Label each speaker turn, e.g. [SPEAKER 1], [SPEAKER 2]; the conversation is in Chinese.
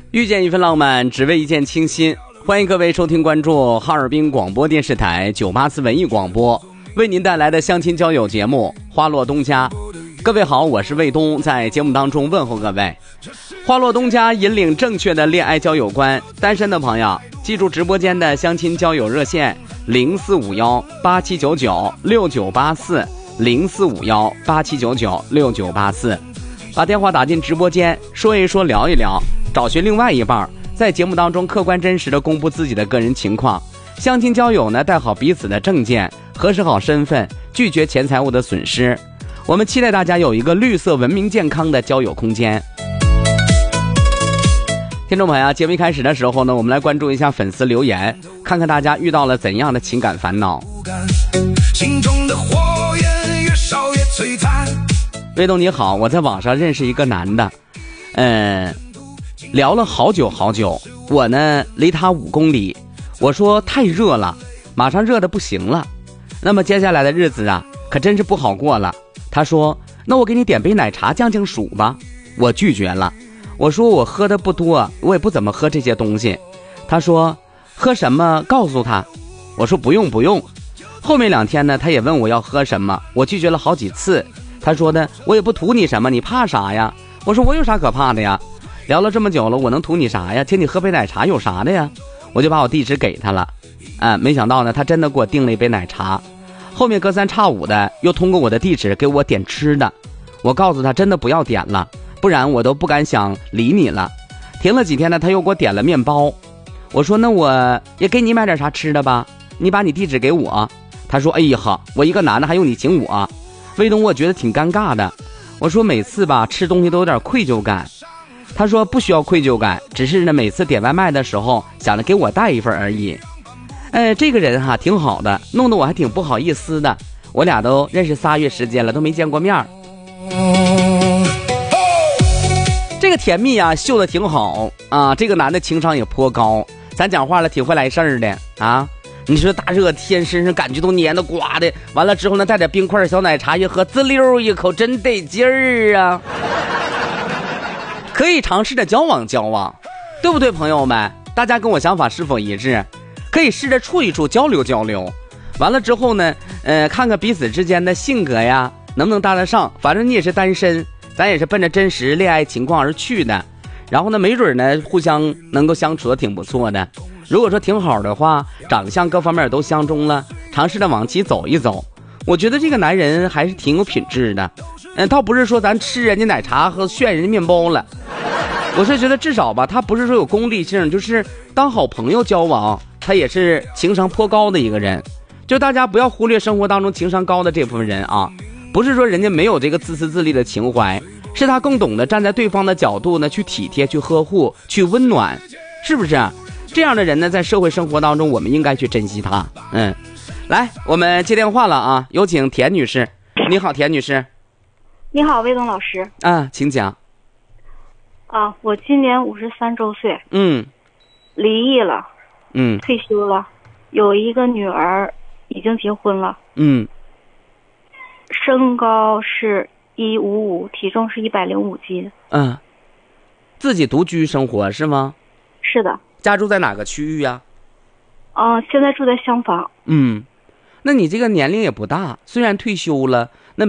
[SPEAKER 1] 遇见一份浪漫，只为一见倾心。欢迎各位收听关注哈尔滨广播电视台984文艺广播为您带来的相亲交友节目《花落东家》。各位好，我是卫东，在节目当中问候各位。花落东家引领正确的恋爱交友观，单身的朋友记住直播间的相亲交友热线045187996984 045187996984，把电话打进直播间，说一说聊一聊，找寻另外一半，在节目当中客观真实的公布自己的个人情况。相亲交友呢，带好彼此的证件，核实好身份，拒绝钱财物的损失。我们期待大家有一个绿色文明健康的交友空间。听众朋友，节目一开始的时候呢，我们来关注一下粉丝留言，看看大家遇到了怎样的情感烦恼。心中的火焰越烧越璀璨。卫东你好，我在网上认识一个男的，聊了好久好久，我呢离他5公里，我说太热了，马上热得不行了，那么接下来的日子啊可真是不好过了。他说那我给你点杯奶茶降降暑吧，我拒绝了，我说我喝的不多，我也不怎么喝这些东西。他说喝什么告诉他，我说不用不用。后面2天呢，他也问我要喝什么，我拒绝了好几次。他说呢我也不图你什么，你怕啥呀？我说我有啥可怕的呀，聊了这么久了，我能图你啥呀？请你喝杯奶茶有啥的呀？我就把我地址给他了。没想到呢他真的给我订了一杯奶茶，后面隔3差5的又通过我的地址给我点吃的。我告诉他真的不要点了，不然我都不敢想理你了。停了几天呢，他又给我点了面包。我说那我也给你买点啥吃的吧，你把你地址给我。他说哎呀呵，我一个男的还用你请我？卫东我觉得挺尴尬的。我说每次吧吃东西都有点愧疚感。他说不需要愧疚感，只是呢每次点外卖的时候想着给我带一份而已。这个人哈挺好的，弄得我还挺不好意思的。我俩都认识3月时间了，都没见过面。这个甜蜜啊秀的挺好啊，这个男的情商也颇高，咱讲话了挺会来事儿的啊。你说大热天身上感觉都黏的刮的，完了之后呢带点冰块小奶茶一喝，滋溜一口真得劲儿啊。可以尝试着交往交往，对不对朋友们？大家跟我想法是否一致？可以试着处一处，交流交流，完了之后呢看看彼此之间的性格呀能不能搭得上。反正你也是单身，咱也是奔着真实恋爱情况而去的，然后呢没准呢互相能够相处的挺不错的。如果说挺好的话，长相各方面都相中了，尝试着往起走一走，我觉得这个男人还是挺有品质的。倒不是说咱吃人家奶茶和炫人家面包了，我是觉得至少吧他不是说有功利性，就是当好朋友交往，他也是情商颇高的一个人。就大家不要忽略生活当中情商高的这部分人啊，不是说人家没有这个自私自利的情怀，是他更懂得站在对方的角度呢去体贴，去呵护，去温暖，是不是？这样的人呢在社会生活当中我们应该去珍惜他。来我们接电话了啊，有请田女士。你好田女士。
[SPEAKER 2] 你好魏东老师。
[SPEAKER 1] 请讲。
[SPEAKER 2] 我今年53周岁，离异了，退休了，有一个女儿，已经结婚了，身高是155，体重是105斤。
[SPEAKER 1] 自己独居生活是吗？
[SPEAKER 2] 是的。
[SPEAKER 1] 家住在哪个区域呀？
[SPEAKER 2] 现在住在厢房。
[SPEAKER 1] 那你这个年龄也不大，虽然退休了，那